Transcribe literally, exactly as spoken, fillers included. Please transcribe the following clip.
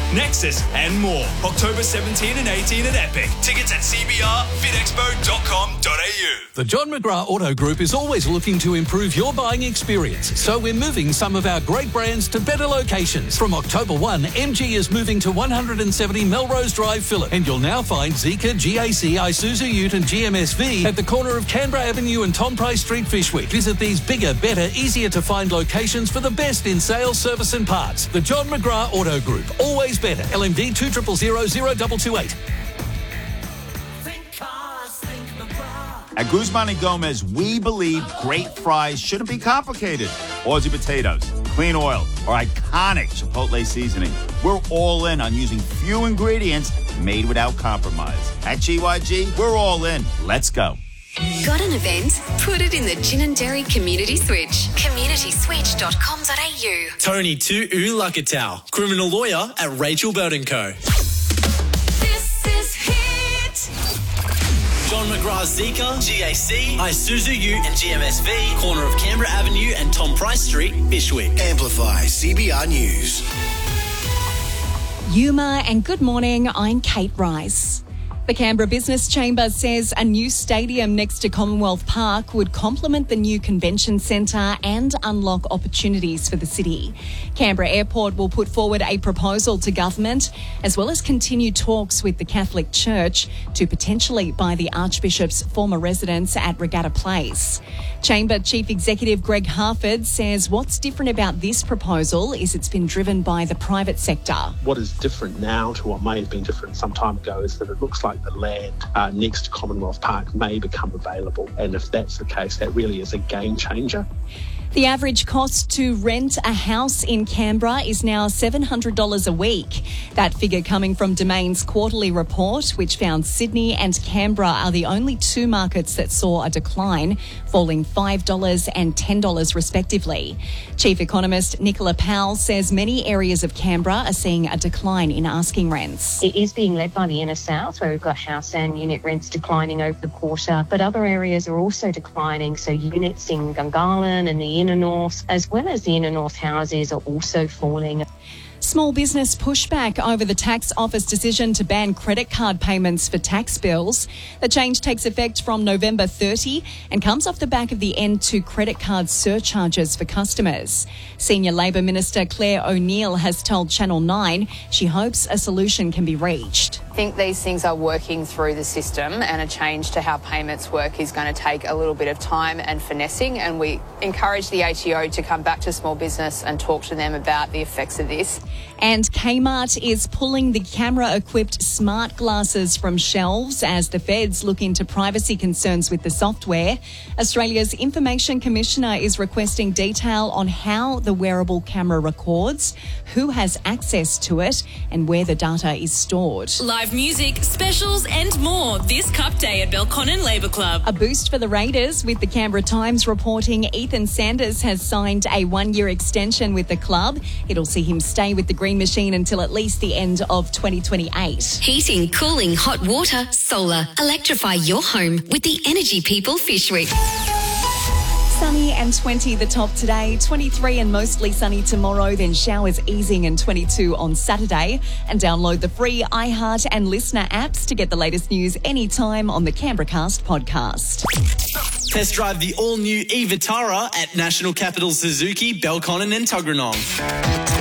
Nexus and more. October seventeenth and eighteenth at Epic. Tickets at c b r fit expo dot com dot a u. The John McGrath Auto Group is always looking to improve your buying experience, so we're moving some of our great brands to better locations. From October first, M G is moving to one hundred seventy Melrose Drive, Phillip, and you'll now find Zeekr, G A C, Isuzu Ute and G M S V at the corner of Canberra Avenue and Tom Price Street, Fyshwick. Visit these bigger, better, easier to find locations for the best in sales, service and parts. The John McGrath Auto Group, always better. L M D two zero zero zero zero two two eight. At Guzman and Gomez, we believe great fries shouldn't be complicated. Aussie potatoes, clean oil, or iconic Chipotle seasoning. We're all in on using few ingredients made without compromise. At G Y G, we're all in. Let's go. Got an event? Put it in the Gin and Dairy Community Switch. community switch dot com dot a u. Tony Tu Lakatau, criminal lawyer at Rachel Bird and Co. This is Hit. John McGrath Zeekr, G A C, Isuzu Ute and G M S V, corner of Canberra Avenue and Tom Price Street, Fyshwick. Amplify C B R News. Yuma and good morning, I'm Kate Rice. The Canberra Business Chamber says a new stadium next to Commonwealth Park would complement the new convention centre and unlock opportunities for the city. Canberra Airport will put forward a proposal to government, as well as continue talks with the Catholic Church to potentially buy the Archbishop's former residence at Regatta Place. Chamber Chief Executive Greg Harford says what's different about this proposal is it's been driven by the private sector. What is different now to what may have been different some time ago is that it looks like the land uh, next to Commonwealth Park may become available. And if that's the case, that really is a game changer. The average cost to rent a house in Canberra is now seven hundred dollars a week. That figure coming from Domain's quarterly report, which found Sydney and Canberra are the only two markets that saw a decline, falling five dollars and ten dollars respectively. Chief economist Nicola Powell says many areas of Canberra are seeing a decline in asking rents. It is being led by the inner south, where we've got house and unit rents declining over the quarter, but other areas are also declining. So units in Gungahlin and the inner north, as well as the inner north houses, are also falling. Small business pushback over the tax office decision to ban credit card payments for tax bills. The change takes effect from November thirtieth and comes off the back of the end to credit card surcharges for customers. Senior Labor Minister Claire O'Neill has told Channel nine she hopes a solution can be reached. I think these things are working through the system, and a change to how payments work is going to take a little bit of time and finessing, and we encourage the A T O to come back to small business and talk to them about the effects of this. And Kmart is pulling the camera-equipped smart glasses from shelves as the feds look into privacy concerns with the software. Australia's Information Commissioner is requesting detail on how the wearable camera records, who has access to it, and where the data is stored. Live music, specials and more this Cup Day at Belconnen Labour Club. A boost for the Raiders, with the Canberra Times reporting Ethan Sanders has signed a one-year extension with the club. It'll see him stay with the Green Machine until at least the end of twenty twenty-eight. Heating, cooling, hot water, solar. Electrify your home with the Energy People Fyshwick. Sunny and twenty the top today, twenty-three and mostly sunny tomorrow, then showers easing and twenty-two on Saturday. And download the free iHeart and Listener apps to get the latest news anytime on the CanberraCast podcast. Test drive the all-new e-Vitara at National Capital Suzuki, Belconnen and Tuggeranong.